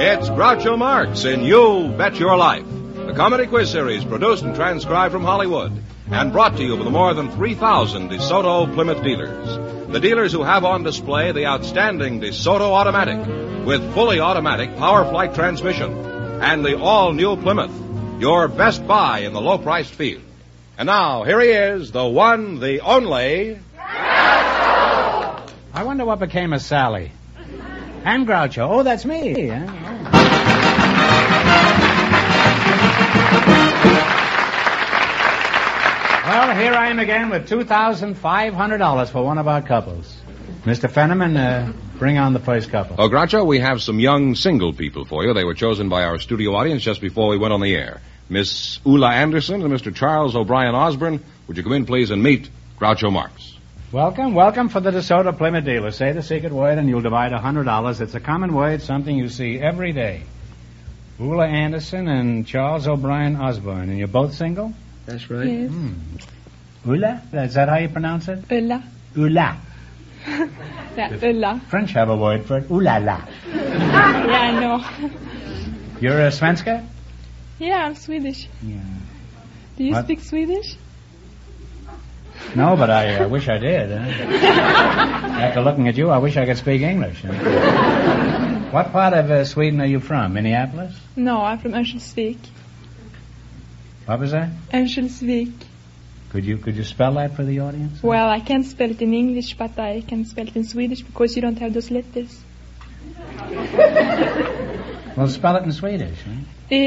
It's Groucho Marx in You Bet Your Life, the comedy quiz series produced and transcribed from Hollywood and brought to you by the more than 3,000 DeSoto Plymouth dealers. The dealers who have on display the outstanding DeSoto Automatic with fully automatic power flight transmission and the all-new Plymouth, your best buy in the low-priced field. And now, here he is, the one, the only... Groucho! I wonder what became of Sally. And Groucho. Oh, that's me. Huh? Well, here I am again with $2,500 for one of our couples. Mr. Fenneman, bring on the first couple. Oh, Groucho, we have some young single people for you. They were chosen by our studio audience just before we went on the air. Miss Ulla Anderson and Mr. Charles O'Brien Osborne, would you come in, please, and meet Groucho Marx? Welcome for the DeSoto Plymouth dealer. Say the secret word and you'll divide $100. It's a common word, something you see every day. Ulla Anderson and Charles O'Brien Osborne. And you're both single? That's right. Yes. Ulla? Is that how you pronounce it? Ulla. Ulla. Yeah, Ulla. French have a word for it. Ooh la la. Yeah, I know. You're a Svenska? Yeah, I'm Swedish. Yeah. Do you What? speak Swedish? No, but I wish I did. After looking at you, I wish I could speak English. What part of Sweden are you from? Minneapolis? No, I'm from Örnsköldsvik. What was that? Örnsköldsvik. Could you spell that for the audience? Well, I can't spell it in English, but I can spell it in Swedish because you don't have those letters. Well, spell it in Swedish. Huh?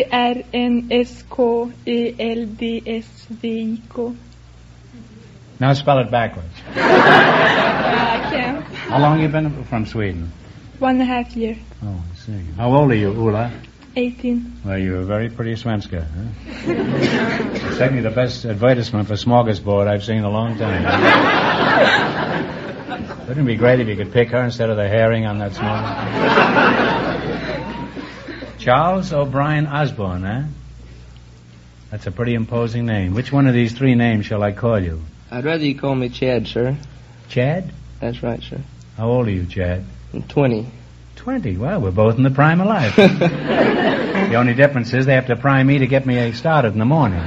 ERNSKELDSVIK. Now spell it backwards. I can't. How long have you been from Sweden? 1.5 years. Oh, I see. How old are you, Ulla? 18. Well, you're a very pretty Svenska, huh? It's certainly the best advertisement for smorgasbord I've seen in a long time. Wouldn't it be great if you could pick her instead of the herring on that smorgasbord? Charles O'Brien Osborne, huh? That's a pretty imposing name. Which one of these three names shall I call you? I'd rather you call me Chad, sir. Chad? That's right, sir. How old are you, Chad? I'm 20. 20. Well, we're both in the prime of life. The only difference is they have to prime me to get me started in the morning.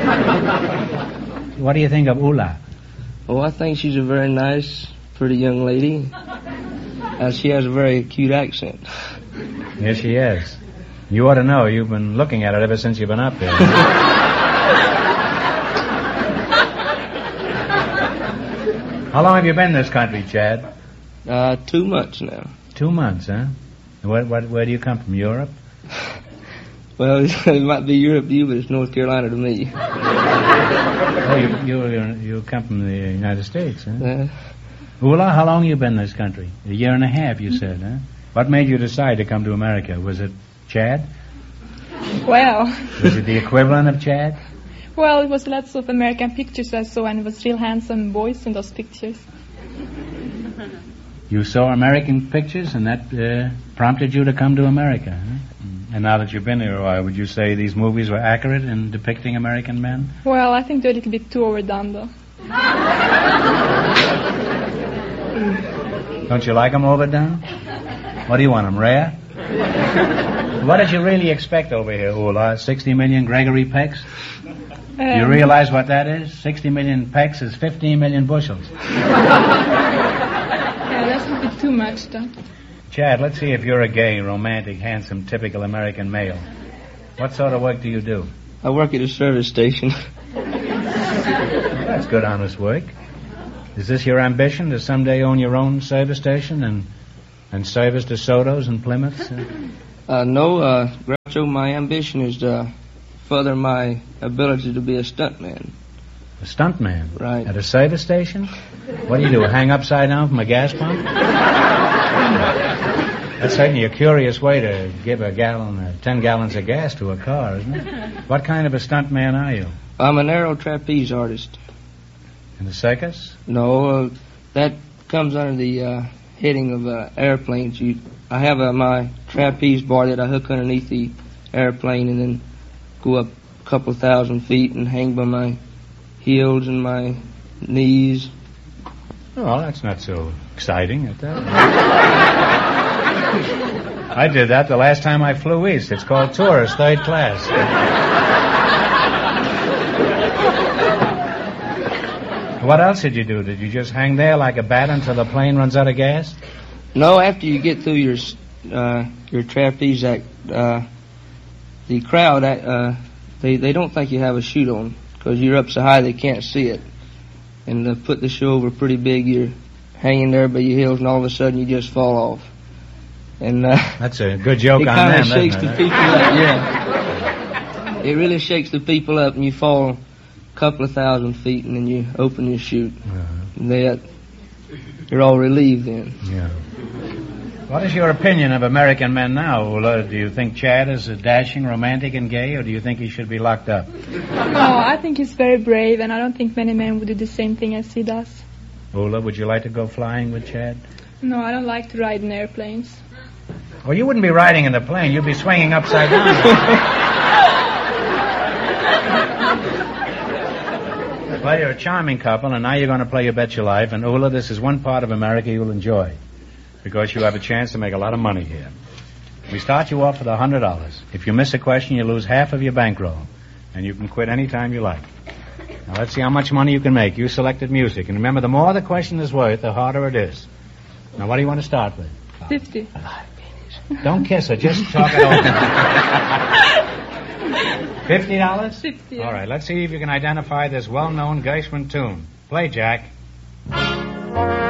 What do you think of Ulla? Oh, I think she's a very nice, pretty young lady. She has a very cute accent. Yes, she is. You ought to know. You've been looking at it ever since you've been up there. How long have you been in this country, Chad? 2 months now. 2 months, huh? Where do you come from, Europe? Well, it might be Europe to you, but it's North Carolina to me. Oh, you come from the United States, huh? Ulla, how long have you been in this country? 1.5 years, you said, huh? What made you decide to come to America? Was it Chad? Well. Was it the equivalent of Chad? Well, it was lots of American pictures I saw, and it was real handsome boys in those pictures. You saw American pictures, and that prompted you to come to America, huh? And now that you've been here a while, would you say these movies were accurate in depicting American men? Well, I think they're a little bit too overdone, though. Don't you like them overdone? What do you want, them rare? What did you really expect over here, Ulla? 60 million Gregory Pecks? Do you realize what that is? 60 million pecks is 15 million bushels. Yeah, that's a bit too much, though. Chad, let's see if you're a gay, romantic, handsome, typical American male. What sort of work do you do? I work at a service station. That's good, honest work. Is this your ambition, to someday own your own service station and service DeSotos and Plymouths? No, Groucho, my ambition is to further my ability to be a stuntman. A stuntman? Right. At a service station? What do you do, hang upside down from a gas pump? That's certainly a curious way to give 10 gallons of gas to a car, isn't it? What kind of a stuntman are you? I'm an aero trapeze artist. In the circus? No, that comes under the heading of airplanes. I have my trapeze bar that I hook underneath the airplane and then go up a couple 1,000 feet and hang by my heels and my knees. Oh, well, that's not so exciting at that. I did that the last time I flew east. It's called tourist, third class. What else did you do? Did you just hang there like a bat until the plane runs out of gas? No, after you get through your trapeze act, the crowd, they don't think you have a chute on because you're up so high they can't see it. And to put the show over pretty big, you're hanging there by your heels, and all of a sudden you just fall off. And that's a good joke on them. It kind of shakes the people up. Yeah, it really shakes the people up, and you fall a couple of 1,000 feet, and then you open your chute. And you're all relieved then. Yeah. What is your opinion of American men now, Ula? Do you think Chad is dashing, romantic, and gay, or do you think he should be locked up? Oh, I think he's very brave, and I don't think many men would do the same thing as he does. Ula, would you like to go flying with Chad? No, I don't like to ride in airplanes. Well, you wouldn't be riding in the plane. You'd be swinging upside down. Well, you're a charming couple, and now you're going to play You Bet Your Life. And, Ula, this is one part of America you'll enjoy, because you have a chance to make a lot of money here. We start you off with $100. If you miss a question, you lose half of your bankroll, and you can quit any time you like. Now, let's see how much money you can make. You selected music. And remember, the more the question is worth, the harder it is. Now, what do you want to start with? 50. Don't kiss her. Just talk it over. $50? 50. All right, let's see if you can identify this well-known Gershwin tune. Play, Jack.